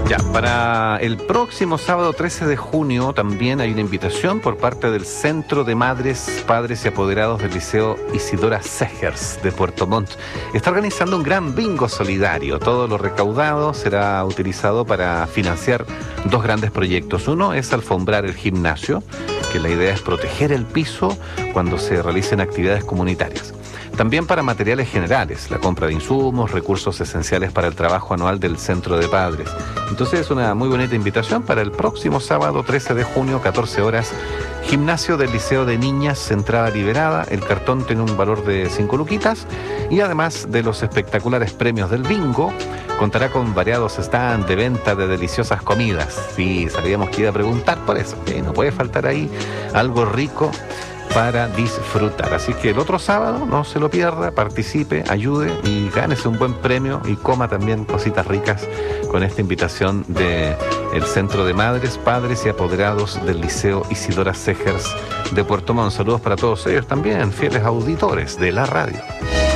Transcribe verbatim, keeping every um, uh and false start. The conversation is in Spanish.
Ya, para el próximo sábado trece de junio también hay una invitación por parte del Centro de Madres, Padres y Apoderados del Liceo Isidora Segers de Puerto Montt. Está organizando un gran bingo solidario. Todo lo recaudado será utilizado para financiar dos grandes proyectos. Uno es alfombrar el gimnasio, que la idea es proteger el piso cuando se realicen actividades comunitarias. También para materiales generales, la compra de insumos, recursos esenciales para el trabajo anual del Centro de Padres. Entonces es una muy bonita invitación para el próximo sábado trece de junio, catorce horas, gimnasio del Liceo de Niñas, entrada liberada. El cartón tiene un valor de cinco luquitas y además de los espectaculares premios del bingo, contará con variados stands de venta de deliciosas comidas. Sí, sabíamos que iba a preguntar por eso, que no puede faltar ahí algo rico para disfrutar. Así que el otro sábado no se lo pierda, participe, ayude y gánese un buen premio y coma también cositas ricas con esta invitación del Centro de Madres, Padres y Apoderados del Liceo Isidora Segers de Puerto Montt. Saludos para todos ellos también, fieles auditores de la radio.